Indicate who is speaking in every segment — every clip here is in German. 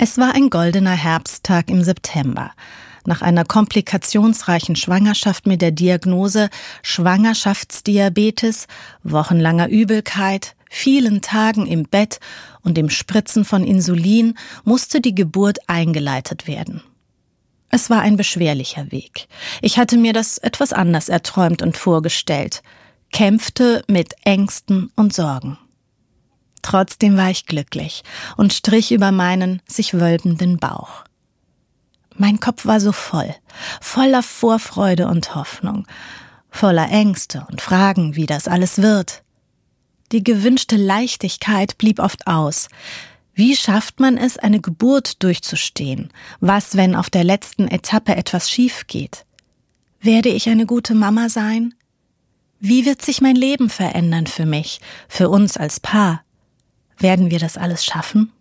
Speaker 1: Es war ein goldener Herbsttag im September. Nach einer komplikationsreichen Schwangerschaft mit der Diagnose Schwangerschaftsdiabetes, wochenlanger Übelkeit, vielen Tagen im Bett und dem Spritzen von Insulin musste die Geburt eingeleitet werden. Es war ein beschwerlicher Weg. Ich hatte mir das etwas anders erträumt und vorgestellt, kämpfte mit Ängsten und Sorgen. Trotzdem war ich glücklich und strich über meinen sich wölbenden Bauch. Mein Kopf war so voller Vorfreude und Hoffnung, voller Ängste und Fragen, wie das alles wird. Die gewünschte Leichtigkeit blieb oft aus. Wie schafft man es, eine Geburt durchzustehen? Was, wenn auf der letzten Etappe etwas schief geht? Werde ich eine gute Mama sein? Wie wird sich mein Leben verändern für mich, für uns als Paar? Werden wir das alles schaffen?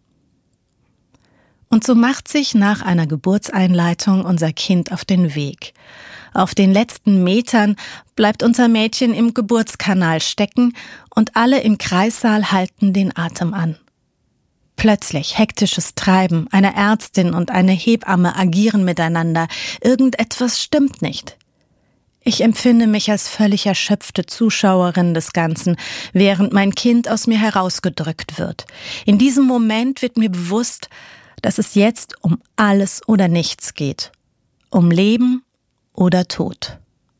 Speaker 1: Und so macht sich nach einer Geburtseinleitung unser Kind auf den Weg. Auf den letzten Metern bleibt unser Mädchen im Geburtskanal stecken und alle im Kreissaal halten den Atem an. Plötzlich hektisches Treiben, eine Ärztin und eine Hebamme agieren miteinander. Irgendetwas stimmt nicht. Ich empfinde mich als völlig erschöpfte Zuschauerin des Ganzen, während mein Kind aus mir herausgedrückt wird. In diesem Moment wird mir bewusst, dass es jetzt um alles oder nichts geht. Um Leben oder Tod.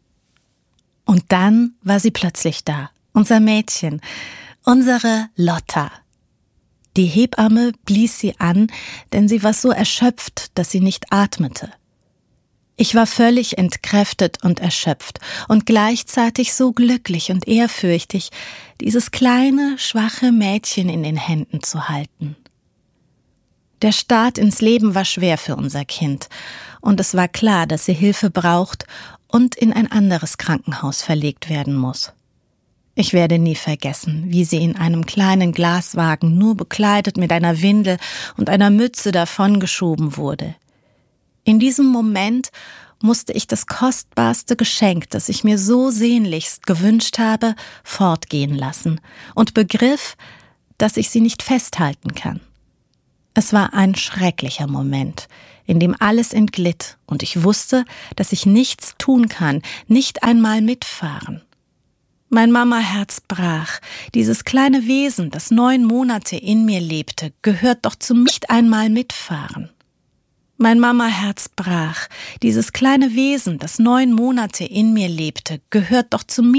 Speaker 1: Und dann war sie plötzlich da, unser Mädchen, unsere Lotta. Die Hebamme blies sie an, denn sie war so erschöpft, dass sie nicht atmete. Ich war völlig entkräftet und erschöpft und gleichzeitig so glücklich und ehrfürchtig, dieses kleine, schwache Mädchen in den Händen zu halten. Der Start ins Leben war schwer für unser Kind und es war klar, dass sie Hilfe braucht und in ein anderes Krankenhaus verlegt werden muss. Ich werde nie vergessen, wie sie in einem kleinen Glaswagen nur bekleidet mit einer Windel und einer Mütze davongeschoben wurde. In diesem Moment musste ich das kostbarste Geschenk, das ich mir so sehnlichst gewünscht habe, fortgehen lassen und begriff, dass ich sie nicht festhalten kann. Es war ein schrecklicher Moment, in dem alles entglitt und ich wusste, dass ich nichts tun kann, nicht einmal mitfahren. Mein Mamaherz brach. Dieses kleine Wesen, das 9 Monate in mir lebte, gehört doch zu mir. Nicht einmal mitfahren. Mein Mamaherz brach. Dieses kleine Wesen, das 9 Monate in mir lebte, gehört doch zu mir.